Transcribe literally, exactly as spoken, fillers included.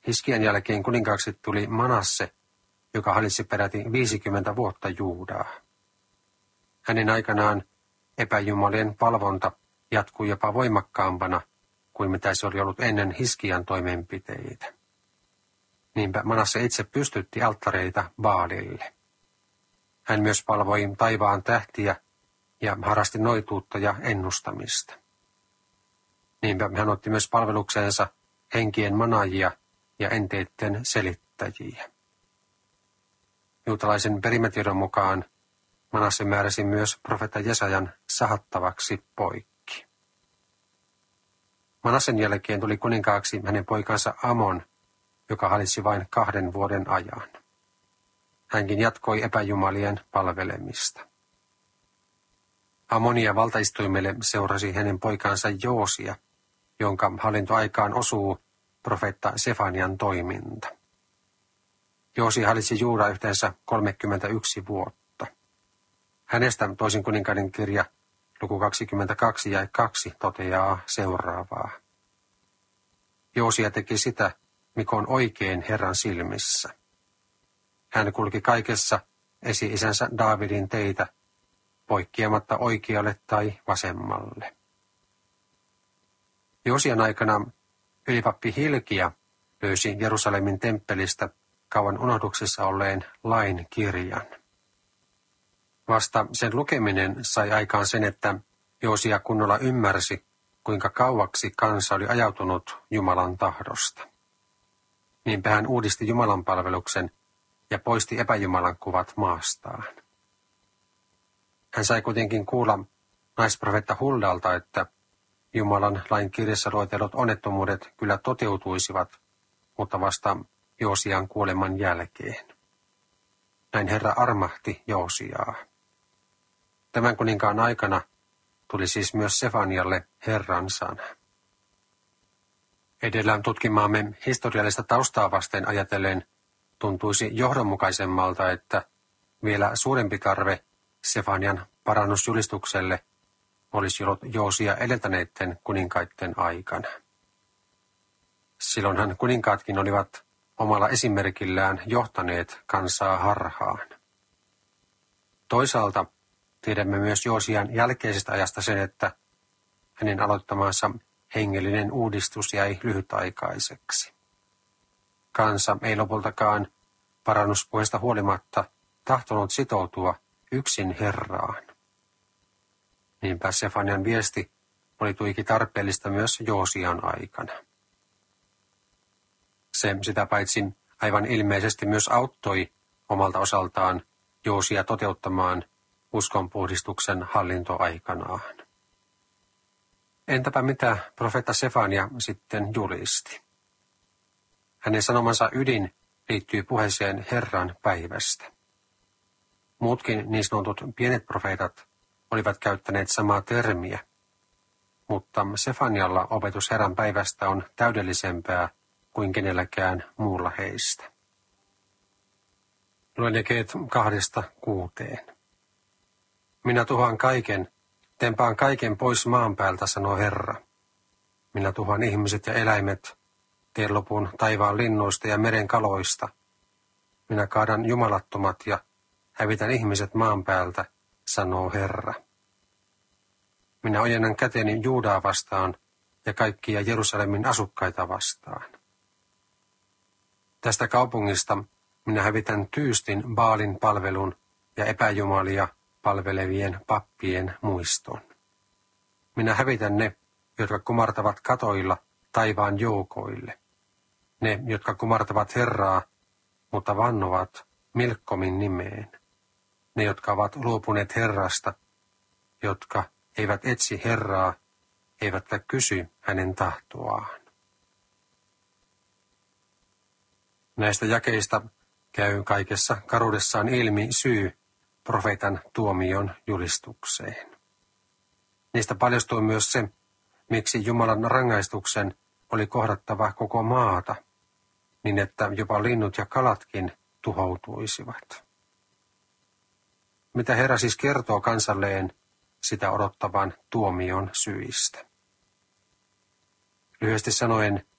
Hiskian jälkeen kuninkaaksi tuli Manasse, joka hallitsi peräti viisikymmentä vuotta Juudaa. Hänen aikanaan epäjumalien valvonta jatkui jopa voimakkaampana kuin mitä se oli ollut ennen Hiskian toimenpiteitä. Niinpä Manasse itse pystytti alttareita Baalille. Hän myös palvoi taivaan tähtiä ja harrasti noituutta ja ennustamista. Niinpä hän otti myös palvelukseensa henkien manaajia ja enteiden selittäjiä. Juutalaisen perimätiedon mukaan Manasse määräsi myös profeetta Jesajan sahattavaksi poikki. Manassen jälkeen tuli kuninkaaksi hänen poikansa Amon, joka hallitsi vain kahden vuoden ajan. Hänkin jatkoi epäjumalien palvelemista. Amonia valtaistuimelle seurasi hänen poikansa Joosia, jonka hallintoaikaan osuu profeetta Sefanian toiminta. Joosi hallitsi Juudaa yhteensä kolmekymmentäyksi vuotta. Hänestä toisin kuninkaiden kirja luku kaksikymmentäkaksi ja kaksi toteaa seuraavaa. Joosia teki sitä, mikä on oikein Herran silmissä. Hän kulki kaikessa esi-isänsä Daavidin teitä, poikkeamatta oikealle tai vasemmalle. Joosian aikana ylipappi Hilkia löysi Jerusalemin temppelistä kauan unohduksessa olleen lain kirjan. Vasta sen lukeminen sai aikaan sen, että Joosia kunnolla ymmärsi, kuinka kauaksi kansa oli ajautunut Jumalan tahdosta. Niinpä hän uudisti Jumalan palveluksen ja poisti epäjumalan kuvat maastaan. Hän sai kuitenkin kuulla naisprofeetta Huldalta, että Jumalan lain kirjassa luetellut onnettomuudet kyllä toteutuisivat, mutta vasta Joosian kuoleman jälkeen. Näin Herra armahti Joosiaa. Tämän kuninkaan aikana tuli siis myös Sefanialle Herran sana. Edellä tutkimaamme historiallista taustaa vasten ajatellen tuntuisi johdonmukaisemmalta, että vielä suurempi tarve Sefanian parannusjulistukselle olisi ollut Joosia edeltäneiden kuninkaiden aikana. Silloinhan kuninkaatkin olivat omalla esimerkillään johtaneet kansaa harhaan. Toisaalta tiedämme myös Joosian jälkeisestä ajasta sen, että hänen aloittamansa hengellinen uudistus jäi lyhytaikaiseksi. Kansa ei lopultakaan parannuspuheesta huolimatta tahtonut sitoutua yksin Herraan. Niinpä Sefanian viesti oli tuiki tarpeellista myös Joosian aikana. Se sitä paitsi aivan ilmeisesti myös auttoi omalta osaltaan Joosia toteuttamaan uskonpuhdistuksen hallintoaikanaan. Entäpä mitä profeetta Sefania sitten julisti? Hänen sanomansa ydin liittyy puheeseen Herran päivästä. Muutkin niin sanotut pienet profeetat olivat käyttäneet samaa termiä, mutta Sefanialla opetus Herran päivästä on täydellisempää kuin kenelläkään muulla heistä. Luen jakeet kahdesta kuuteen. Minä tuhoan kaiken, tempaan kaiken pois maan päältä, sanoo Herra. Minä tuhoan ihmiset ja eläimet, teen lopun taivaan linnuista ja meren kaloista. Minä kaadan jumalattomat ja hävitän ihmiset maan päältä, sanoo Herra. Minä ojennan käteni Juudaa vastaan ja kaikkia Jerusalemin asukkaita vastaan. Tästä kaupungista minä hävitän tyystin Baalin palvelun ja epäjumalia palvelevien pappien muiston. Minä hävitän ne, jotka kumartavat katoilla taivaan joukoille. Ne, jotka kumartavat Herraa, mutta vannovat Milkkomin nimeen. Ne, jotka ovat luopuneet Herrasta, jotka eivät etsi Herraa, eivätkä kysy hänen tahtoaan. Näistä jakeista käy kaikessa karuudessaan ilmi syy profeetan tuomion julistukseen. Niistä paljastui myös se, miksi Jumalan rangaistuksen oli kohdattava koko maata, niin että jopa linnut ja kalatkin tuhoutuisivat. Mitä Herra siis kertoo kansalleen sitä odottavan tuomion syistä? Lyhyesti sanoen,